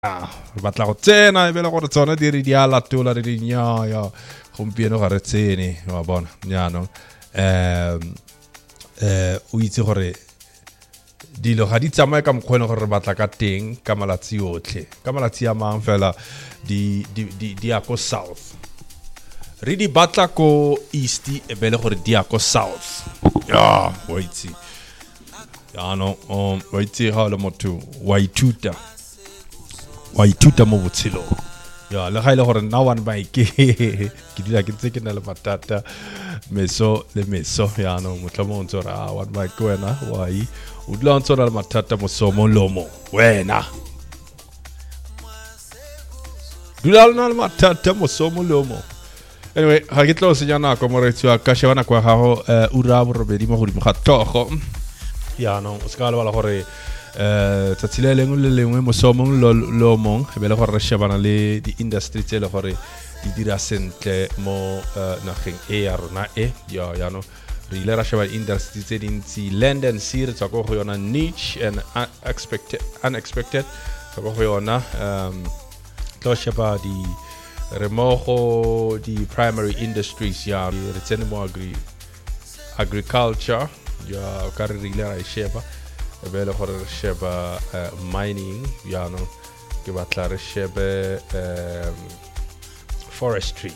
Re batla go tsena e bele gore tsone di re di a latola re di nya gompieno ga re tsene wa bona nyano o itse gore dilo ga di tsamaye ka mokgwene gore re batla ka teng ka malatsi otlhe ka malatsi a mang fela di ya ko south re di batla ko east e bele gore di ya ko south wa itse no wa itse ga le motho wa ithuta mo botshelo le ga ile gore nna one by ke dira ke tse ke na le matata meso le meso no motlamo o ntsora one by ke wena wai o dula ntsora le matata mosomo lomo wena dula le matata mosomo lomo anyway ga ke tlo senya nako mo re tswa ka shebana kwa gago ura borobedi mo godimo ga togo no o ska le bala gore tsatsile le lengwe mosomong lo mong e bele gore re shebana le di industry tse le gore di dira sentle mo nageng e ya rona ya no re ile ra sheba industry tse dintsi land and sea re tsako go yona niche and unexpected tsako go yona tlo sheba di remogo di primary industries ya re tsene mo agriculture ya ka re ile ra sheba e bele gore re sheba mining no ke batla re shebe forestry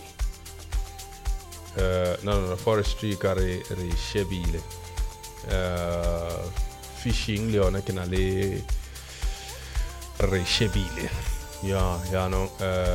no forestry ka re shebile fishing le yona ke na le re shebile no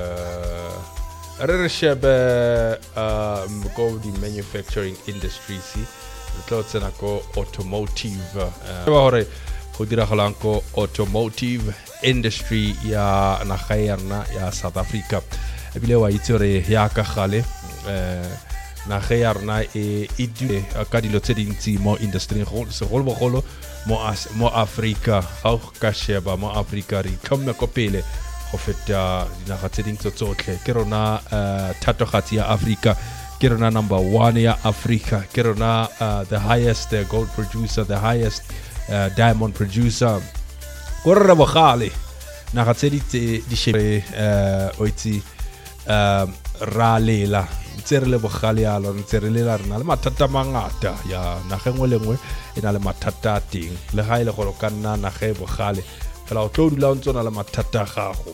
re shebe go the manufacturing industries tlo tsena ko automotive gore go dira go automotive industry ya naga ya South Africa ebile wa itse re ya ka gale naga ya rona e dile ka dilo tse dintsi mo industry segolobogolo mo Africa ga ka sheba mo Africa re tlhomme ko pele go feta dinaga tse dintsi tsotlhe ke rona thatogatsi ya Africa ke rona number 1 ya Africa ke rona the highest gold producer, the highest diamond producer go re bogale naga tse di shebe o itse ra lela ntse re le bogale ya lo ntse re lela rena le mathata mangata ya naga ngwe lengwe e na le mathata a teng le ga ile go ka nna naga e bogale fela o tlo dula ntsona le mathata gago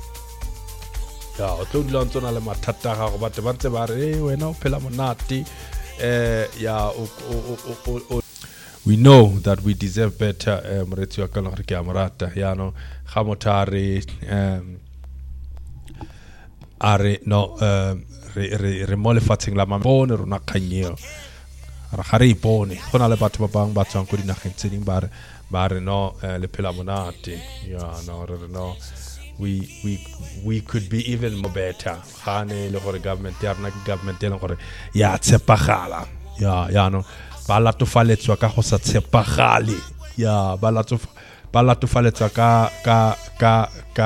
o tlo dula ntsona le mathata gago batho ba ntse ba re wena o phela monate we know that we deserve better moretsi wa kana gore ke a morata no ga motare are no re mo lefatsheng la mabone rona kganyeo ra ga re ipone gona le batho ba bang ba tswang go dinageng tse ding ba re no le phela monate no re no we could be even more better gane le gore government ya rena government le gore ya tshepagala no ba latofaletswa ka go sa tshepagale ba latofaletswa ka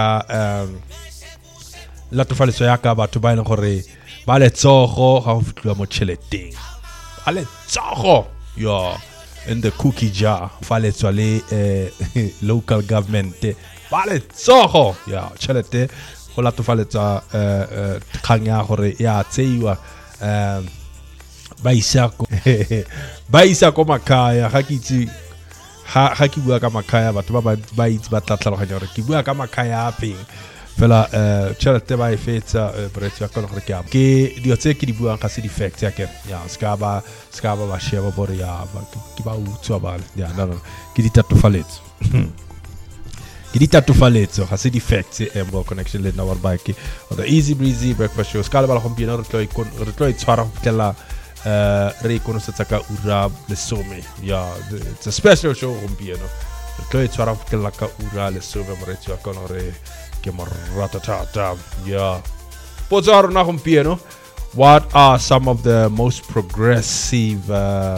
latofaletswa ya ka batho ba ile gore ba le tsogo ga go fitwa mo tšheleteng ba le tsogo in the cookie jar faletswa le local government ba le tsogo tšhelete go latofaletsa kgang ya gore ya tseiwa ba isa ko makaya ga ke bua ka makaya batho ba itse ba tla tlhaloganya gore ke bua ka makaya a peng fela tšhelete ba e fetsa bretsi wa kone gore ke dio tse ke di buang ga se di facts ya ke ska ba sheba bore ke ba utswa bale no ke ditatofaletso ke ditatofaletso ga se di facts mo connection le na war bike the easy breezy breakfast show ska le bala gompieno re tlo itshwara go tlela re ikonosetsa ka ura lesome it's a special show gompieno re tlo itshwara go tlela ka ura lesome moretsi wa kone gore ke moratatata potso ya rona gompieno what are some of the most progressive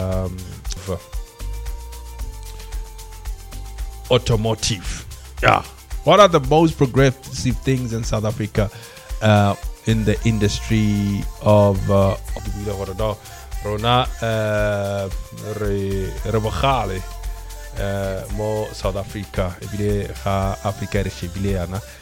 automotive what are the most progressive things in South Africa in the industry of rona re bogale mo South Africa ebile ga Africa re shebile yana